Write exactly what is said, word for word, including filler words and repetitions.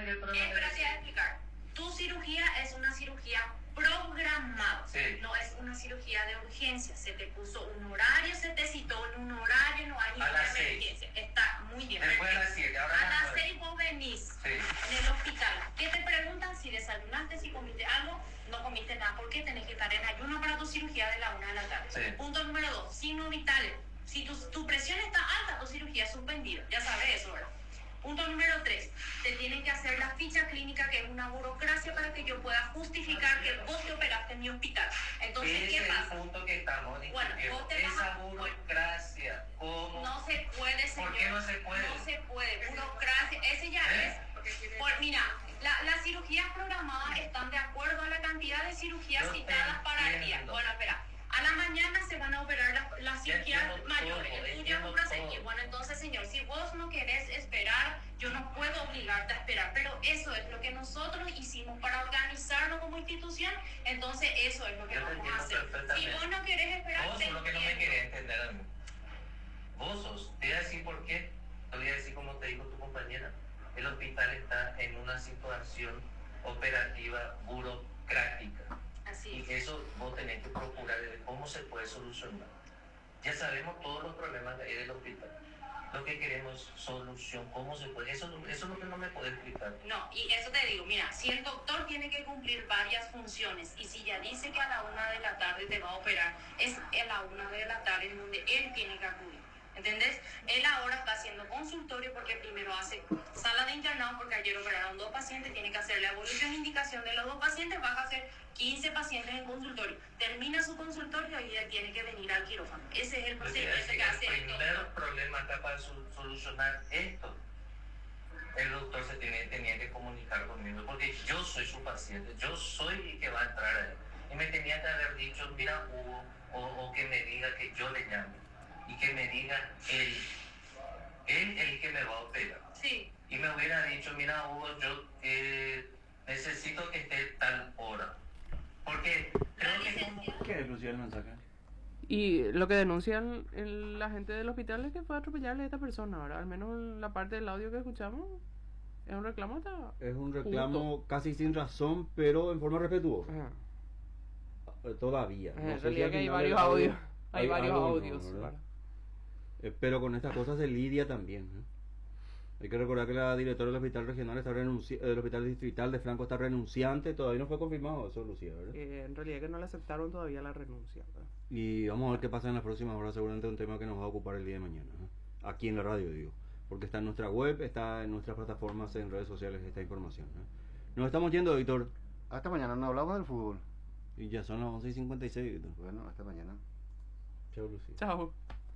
pero no Eh, pero te voy a explicar. Tu cirugía es una cirugía programada, Sí. no es una cirugía de urgencia. Se te puso un horario, se te citó en un horario, no hay ninguna las seis. emergencia. Está muy bien. Después de las siete, ahora A las las nueve. seis vos venís Sí. en el hospital. ¿Qué te preguntan? Si desayunaste, si comiste algo, no comiste nada. ¿Por qué? Tenés que estar en ayuno para tu cirugía de la una de la tarde. Sí. Punto número dos, signos vitales. Si tu, tu presión está alta, tu cirugía es suspendida. Ya sabes eso, ¿verdad? Punto número tres, te tienen que hacer la ficha clínica, que es una burocracia para que yo pueda justificar que vos te operaste en mi hospital. Entonces, Ese ¿qué es pasa? el punto que estamos Bueno, discutiendo. vos te vas Esa a- burocracia, ¿cómo? No se puede, señor. ¿Por qué no se puede? No se puede. Burocracia, ese ya ¿Eh? es. Por, mira, la, las cirugías programadas están de acuerdo a la cantidad de cirugías Yo te citadas para el día. entiendo. Bueno, espera. A la mañana se van a operar las, las Ya cirugías entiendo mayores. todo, El tuyo es entiendo un procedimiento. todo. Bueno, entonces, señor, si vos no querés esperar, yo no puedo obligarte a esperar. Pero eso es lo que nosotros hicimos para organizarnos como institución. Entonces, eso es lo que Yo te vamos a entiendo hacer. Si perfectamente. vos no querés esperar, Vos te sos lo que no me entiendo. querés entender a mí. Vos sos. Te voy a decir por qué. Te voy a decir como te dijo tu compañera. El hospital está en una situación operativa burocrática. Así Y es. eso vos tenés que procurar de cómo se puede solucionar. Ya sabemos todos los problemas que hay del hospital. Lo que queremos es solución. ¿Cómo se puede? Eso, eso es lo que no me puede explicar. No, y eso te digo, mira, si el doctor tiene que cumplir varias funciones y si ya dice que a la una de la tarde te va a operar, es a la una de la tarde en donde él tiene que acudir. ¿Entendés? Él ahora está haciendo consultorio porque primero hace sala de internado, porque ayer operaron dos pacientes, tiene que hacer la evolución e indicación de los dos pacientes, va a hacer quince pacientes en consultorio. Termina su consultorio y él tiene que venir al quirófano. Ese es el procedimiento que hace el el primer doctor. problema acá para su- solucionar esto, el doctor se tiene, tenía que comunicar conmigo, porque yo soy su paciente, yo soy el que va a entrar ahí. Y me tenía que haber dicho, mira, Hugo, o, o que me diga que yo le llame, y que me diga él, él es el que me va a operar. Sí. Y me hubiera dicho, mira, Hugo, yo eh, necesito que esté tal hora. Porque creo que como... ¿Qué denuncia el mensaje? Y lo que denuncian el, la gente del hospital es que fue a atropellarle a esta persona, ¿verdad? Al menos en la parte del audio que escuchamos, es un reclamo hasta... Es un reclamo justo. casi sin razón, pero en forma respetuosa. Ajá. Eh, Todavía. En No sé si realidad al que hay final varios el audio- audios. Hay varios algo, ¿no? audios, ¿verdad? ¿verdad? Eh, pero con estas cosas se lidia también. ¿eh? Hay que recordar que la directora del hospital regional está renunci del hospital distrital de Franco está renunciante. Todavía no fue confirmado eso, Lucía, ¿verdad? Eh, en realidad que no le aceptaron todavía la renuncia, ¿verdad? Y vamos a ver qué pasa en las próximas horas. Seguramente es un tema que nos va a ocupar el día de mañana. ¿eh? Aquí en la radio, digo. Porque está en nuestra web, está en nuestras plataformas, en redes sociales esta información. ¿eh? Nos estamos yendo, Víctor. Hasta mañana, no hablamos del fútbol. Y ya son las once y cincuenta y seis, Víctor. Bueno, hasta mañana. Chao, Lucía. Chao.